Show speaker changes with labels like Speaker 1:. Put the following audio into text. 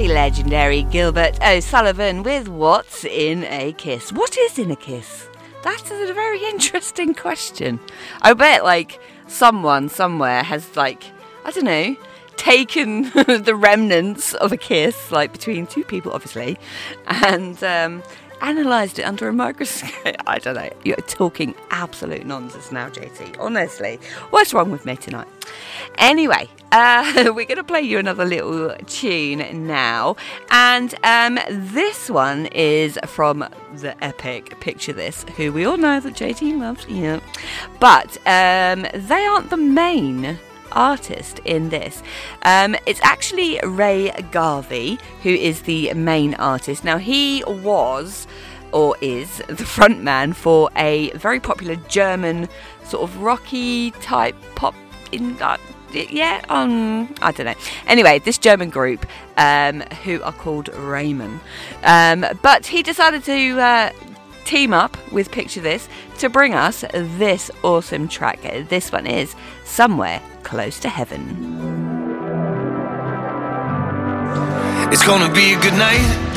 Speaker 1: the legendary Gilbert O'Sullivan with What's in a Kiss. What is in a kiss? That is a very interesting question. I bet, someone somewhere has, I don't know, taken the remnants of a kiss, between two people, obviously, and analysed it under a microscope. I don't know. You're talking absolute nonsense now, JT. Honestly. What's wrong with me tonight? Anyway, we're going to play you another little tune now. And this one is from the epic Picture This, who we all know that JT loves. Yeah. But they aren't the main artist in this. It's actually Ray Garvey who is the main artist. Now, he was or is the frontman for a very popular German sort of rocky type pop in I don't know. Anyway, this German group who are called Ramen, but he decided to team up with Picture This to bring us this awesome track. This one is Somewhere Close to Heaven.
Speaker 2: It's gonna be a good night.